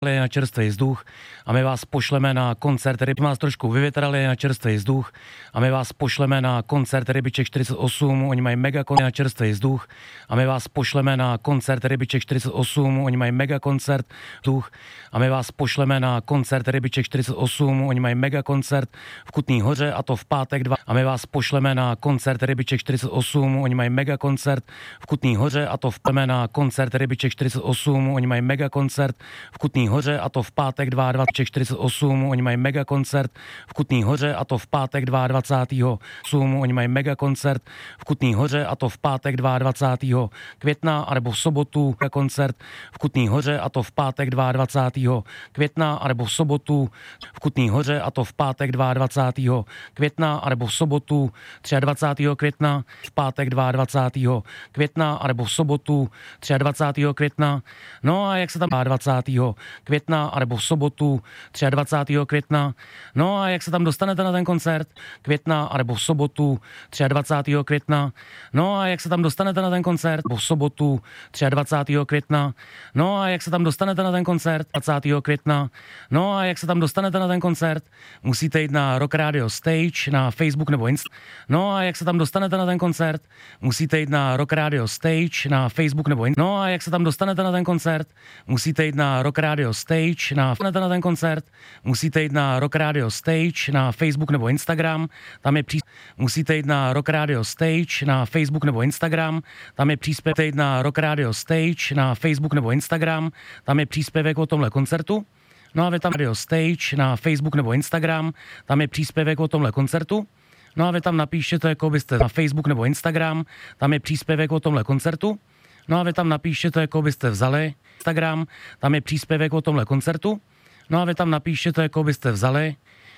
na čerstvý vzduch a my vás pošleme na koncert, ryby vás trošku vyvětrali na čerstvý vzduch a my vás pošleme na koncert Rybiček 48, oni mají mega koncert na čerstvý vzduch a my vás pošleme na koncert Rybiček 48, oni mají mega koncert vzduch a my vás pošleme na koncert Rybiček 48, oni mají mega koncert v Kutný Hoře a to v pátek 2 a my vás pošleme na koncert Rybiček 48, oni mají mega koncert v Kutný Hoře a to v na koncert Rybiček 48, oni mají mega koncert v Kutný Hoře a to v pátek 22. 48, oni mají mega koncert v Kutný Hoře a to v pátek 22. Oni mají mega koncert v Kutný Hoře a to v pátek 22. května anebo v sobotu koncert v Kutný Hoře a to v pátek 22. května anebo v sobotu v Kutný Hoře a to v pátek 22. května anebo v sobotu 23. května v pátek 22. května anebo v sobotu 23. května. No a jak se tam 20. května anebo v sobotu 23. května. No a jak se tam dostanete na ten koncert? Května anebo v sobotu 23. května. No a jak se tam dostanete na ten koncert? V sobotu 23. května. No a jak se tam dostanete na ten koncert? 20. května. No a jak se tam dostanete na ten koncert? Musíte jít na Rock Radio Stage na Facebook nebo Instagram. No a jak se tam dostanete na ten koncert? Musíte jít na Rock Radio Stage na Facebook nebo Instagram. No a jak se tam dostanete na ten koncert? Musíte jít na Rock Radio Stage na ten koncert. Musíte jít na Rock Radio Stage na Facebook nebo Instagram. Tam je musíte jít na Rock Radio Stage na Facebook nebo Instagram. Tam je příspěvek na Rock Radio Stage na Facebook nebo Instagram. Tam je příspěvek o tomhle koncertu. No a vy tam Radio Stage na Facebook nebo Instagram. Tam je příspěvek o tomhle koncertu. No a vy tam napíšete, jako byste na Facebook nebo Instagram. Tam je příspěvek o tomhle koncertu. No a vy tam napíšete, jako byste vzali Instagram, tam je příspěvek o tomhle koncertu. No a vy tam napíšete, jako byste vzali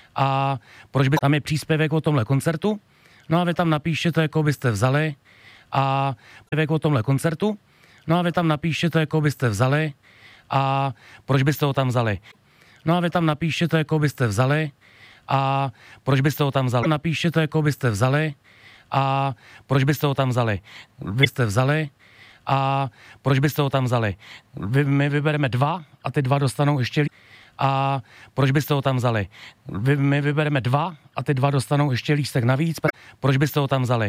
a proč by tam je příspěvek o tomhle koncertu. No a vy tam napíšete, jako byste vzali a příspěvek o tomhle koncertu. No a vy tam napíšete, jako byste vzali a proč byste ho tam vzali. No a vy tam napíšete, jako byste vzali a proč byste ho tam vzali. Napíšete, jako byste vzali a proč byste ho tam vzali. Vy jste vzali a proč byste ho tam vzali? My vybereme 2 a ty 2 dostanou ještě a proč byste ho tam vzali? My vybereme 2 a ty 2 dostanou ještě lístek navíc. Proč byste ho tam vzali?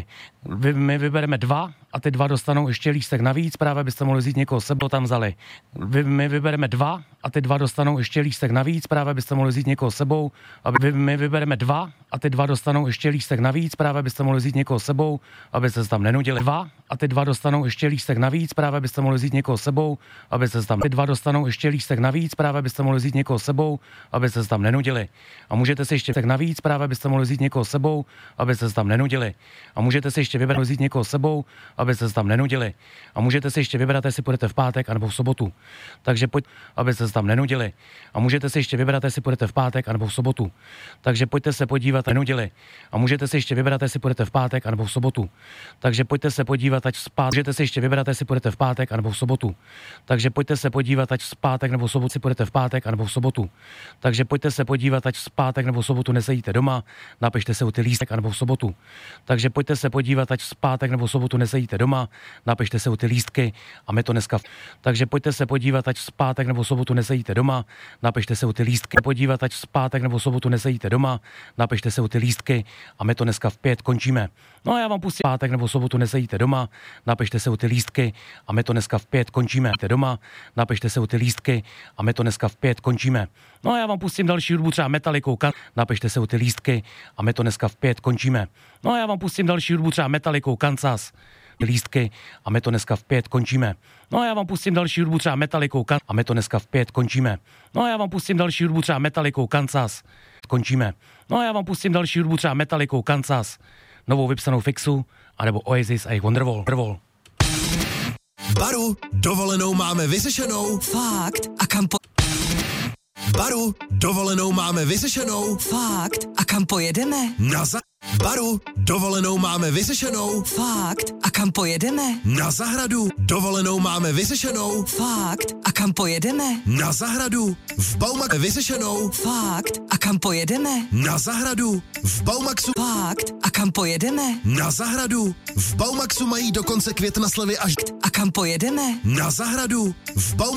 My vybereme 2 a ty 2 dostanou ještě lístek navíc, právě byste mohli vzít někoho sebou tam vzali. My vybereme 2 a ty 2 dostanou ještě lístek navíc, právě byste mohli vzít někoho sebou. My vybereme 2 a ty 2 dostanou ještě lístek navíc, právě byste mohli vzít někoho sebou, abyste se tam nenudili. 2 a ty 2 dostanou ještě lístek navíc, právě byste mohli vzít někoho sebou, abyste se tam ty 2 dostanou ještě lístek navíc, právě byste mohli vzít někoho sebou, abyste se tam nenudili. A můžete si ještě tak navíc, právě byste mohli vzít někoho sebou, abyste se tam nenudili. A můžete si ještě vybrat vzít někoho sebou, abyste se tam nenudili. A můžete si ještě vybrat, jestli půjdete v pátek anebo v sobotu. Takže pojď, abyste se tam nenudili. A můžete si ještě vybrat, jestli půjdete v pátek anebo v sobotu. Takže pojďte se podívat, nenudili. A můžete si ještě vybrat, jestli půjdete v pátek anebo v sobotu. Takže pojďte se podívat, ať spát. Můžete si ještě vybrat, jestli půjdete v pátek anebo v sobotu. Takže pojďte se podívat, ať v pátek nebo v sobotu si půjdete v pátek anebo v sobotu. Takže pojďte se podívat, ať v pátek nebo v sobotu nesedíte doma, napište se u ty lístek anebo v sobotu. Takže pojďte se podívat, ať v pátek nebo v sobotu nesedíte doma, napište se u ty lístky a my to dneska. Takže pojďte se podívat, ať v pátek nebo v sobotu nesedíte doma, napište se u ty lístky. Podívat, ať v pátek nebo v sobotu nesedíte doma, napište se u ty lístky a my to dneska v 5 končíme. No a já vám pustím pátek nebo v sobotu nesedíte doma, napište se u ty lístky a my to dneska v 5 končíme. Jste doma, napište se u ty lístky a my to dneska v 5 končíme. No a já vám pustím další hudbu, třeba Metallicou, napište se u ty lístky a my to dneska v 5 končíme. No a já vám pustím další hudbu, třeba Metallicou, Kansas, lístky a my to dneska v 5 končíme. No a já vám pustím další hudbu, třeba Metallicou, a my to dneska v 5 končíme. No a já vám pustím další hudbu, třeba Metallicou, Kansas, končíme. No a já vám pustím další hudbu, třeba Metallicou, Kansas, novou vypsanou Fixu, anebo Oasis a jejich Wonderwall. Baru, dovolenou máme vyřešenou. Fakt? A kam Baru, dovolenou máme vyřešenou. Fakt? A kam pojedeme? Baru, dovolenou máme vyřešenou. Fakt? A kam pojedeme? Na zahradu, dovolenou máme vyřešenou. Fakt? A kam pojedeme? Na zahradu, v Baumaxu vyřešenou. Fakt? A kam pojedeme? Na zahradu, v Baumaxu. Fakt? A kam pojedeme? Na zahradu, v Baumaxu mají do konce května slevy až. A kam pojedeme? Na zahradu, v Baumaxu.